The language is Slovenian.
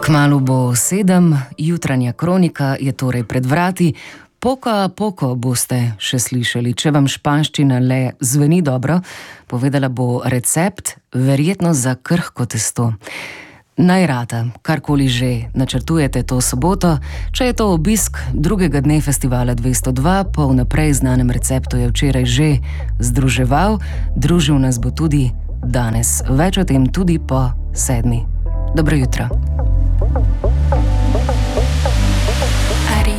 Kmalu bo 7, jutranja kronika je torej pred vrati. Poko boste še slišali, če vam španščina le zveni dobro. Povedala bo recept, verjetno za krhko testo. Naj rata, karkoli že načrtujete to soboto, če je to obisk drugega dne festivala 202, po vnaprej znanem receptu je včeraj že združeval, družil nas bo tudi danes. Več o tem tudi po 7. Dobro jutro.